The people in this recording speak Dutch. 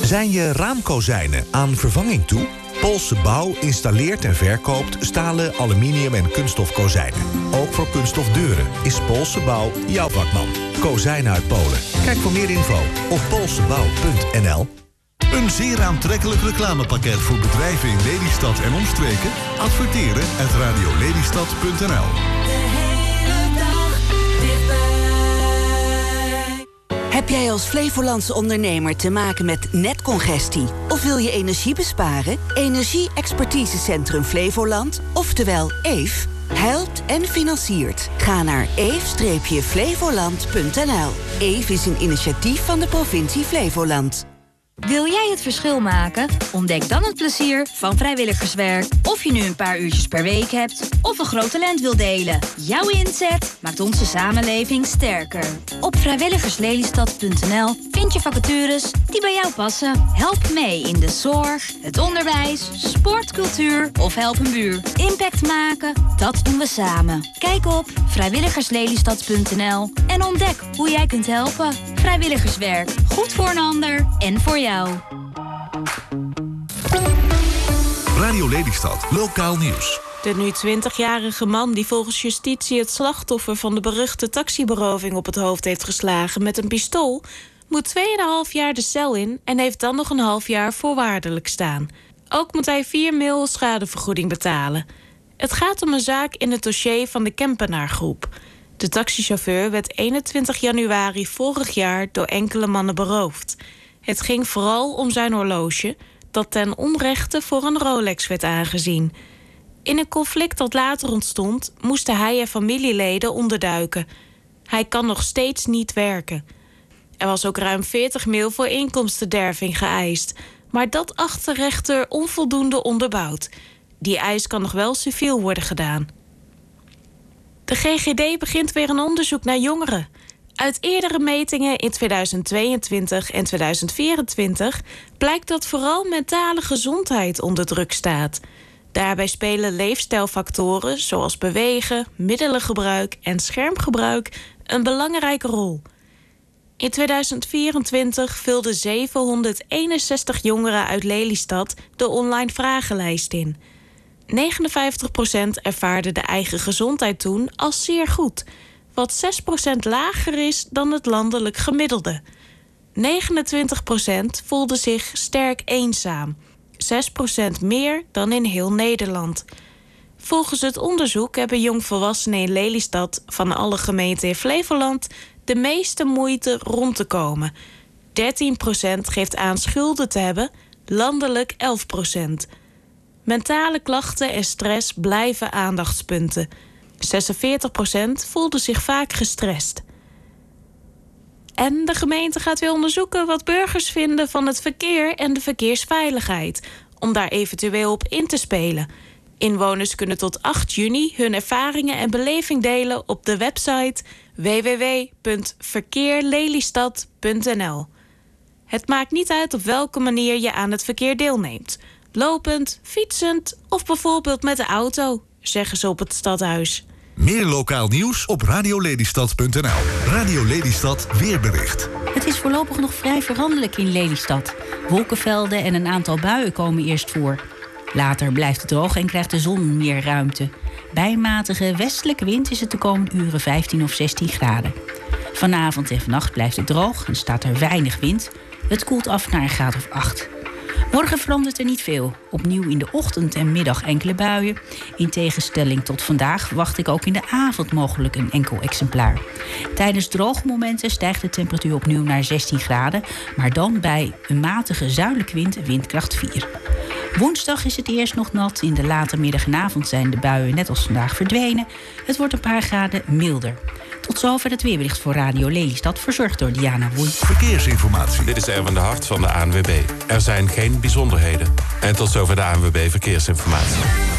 Zijn je raamkozijnen aan vervanging toe? Poolse Bouw installeert en verkoopt stalen, aluminium en kunststof kozijnen. Ook voor kunststof deuren is Poolse Bouw jouw vakman. Kozijnen uit Polen. Kijk voor meer info op poolsebouw.nl. Een zeer aantrekkelijk reclamepakket voor bedrijven in Lelystad en omstreken? Adverteren at radiolelystad.nl. Heb jij als Flevolandse ondernemer te maken met netcongestie? Of wil je energie besparen? Energie-expertisecentrum Flevoland, oftewel EEF, helpt en financiert. Ga naar eef-flevoland.nl. EEF is een initiatief van de provincie Flevoland. Wil jij het verschil maken? Ontdek dan het plezier van vrijwilligerswerk. Of je nu een paar uurtjes per week hebt of een groot talent wil delen. Jouw inzet maakt onze samenleving sterker. Op vrijwilligerslelystad.nl vind je vacatures die bij jou passen. Help mee in de zorg, het onderwijs, sport, cultuur of help een buur. Impact maken, dat doen we samen. Kijk op vrijwilligerslelystad.nl en ontdek hoe jij kunt helpen. Vrijwilligerswerk, goed voor een ander en voor jou. Radio Lelystad, lokaal nieuws. De nu 20-jarige man die volgens justitie het slachtoffer van de beruchte taxiberoving op het hoofd heeft geslagen met een pistool, moet 2,5 jaar de cel in en heeft dan nog een half jaar voorwaardelijk staan. Ook moet hij 4 mil schadevergoeding betalen. Het gaat om een zaak in het dossier van de Kempenaargroep. De taxichauffeur werd 21 januari vorig jaar door enkele mannen beroofd. Het ging vooral om zijn horloge, dat ten onrechte voor een Rolex werd aangezien. In een conflict dat later ontstond, moesten hij en familieleden onderduiken. Hij kan nog steeds niet werken. Er was ook ruim 40 mil voor inkomstenderving geëist, maar dat acht de rechter onvoldoende onderbouwd. Die eis kan nog wel civiel worden gedaan. De GGD begint weer een onderzoek naar jongeren. Uit eerdere metingen in 2022 en 2024 blijkt dat vooral mentale gezondheid onder druk staat. Daarbij spelen leefstijlfactoren zoals bewegen, middelengebruik en schermgebruik een belangrijke rol. In 2024 vulden 761 jongeren uit Lelystad de online vragenlijst in. 59% ervaarde de eigen gezondheid toen als zeer goed, wat 6% lager is dan het landelijk gemiddelde. 29% voelde zich sterk eenzaam, 6% meer dan in heel Nederland. Volgens het onderzoek hebben jongvolwassenen in Lelystad van alle gemeenten in Flevoland de meeste moeite rond te komen. 13% geeft aan schulden te hebben, landelijk 11%. Mentale klachten en stress blijven aandachtspunten. 46% voelde zich vaak gestrest. En de gemeente gaat weer onderzoeken wat burgers vinden van het verkeer en de verkeersveiligheid, om daar eventueel op in te spelen. Inwoners kunnen tot 8 juni hun ervaringen en beleving delen op de website www.verkeerlelystad.nl. Het maakt niet uit op welke manier je aan het verkeer deelneemt. Lopend, fietsend of bijvoorbeeld met de auto, zeggen ze op het stadhuis. Meer lokaal nieuws op radiolelystad.nl. Radio Lelystad weerbericht. Het is voorlopig nog vrij veranderlijk in Lelystad. Wolkenvelden en een aantal buien komen eerst voor. Later blijft het droog en krijgt de zon meer ruimte. Bij een matige westelijke wind is het de komende uren 15 of 16 graden. Vanavond en vannacht blijft het droog en staat er weinig wind. Het koelt af naar een graad of 8. Morgen verandert er niet veel. Opnieuw in de ochtend en middag enkele buien. In tegenstelling tot vandaag wacht ik ook in de avond mogelijk een enkel exemplaar. Tijdens droge momenten stijgt de temperatuur opnieuw naar 16 graden... maar dan bij een matige zuidelijke wind, windkracht 4. Woensdag is het eerst nog nat. In de late middag en avond zijn de buien net als vandaag verdwenen. Het wordt een paar graden milder. Tot zover het weerbericht voor Radio Lelystad, verzorgd door Diana Woei. Verkeersinformatie. Dit is Erwin de Hart van de ANWB. Er zijn geen bijzonderheden. En tot zover de ANWB Verkeersinformatie.